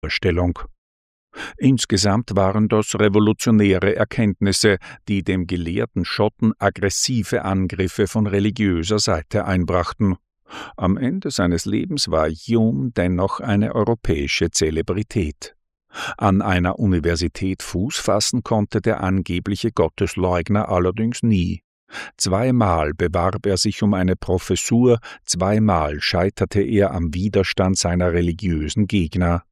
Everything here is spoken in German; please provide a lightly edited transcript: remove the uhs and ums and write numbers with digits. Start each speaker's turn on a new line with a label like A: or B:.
A: Vorstellung. Insgesamt waren das revolutionäre Erkenntnisse, die dem gelehrten Schotten aggressive Angriffe von religiöser Seite einbrachten. Am Ende seines Lebens war Hume dennoch eine europäische Zelebrität. An einer Universität Fuß fassen konnte der angebliche Gottesleugner allerdings nie. 2-mal bewarb er sich um eine Professur, 2-mal scheiterte er am Widerstand seiner religiösen Gegner.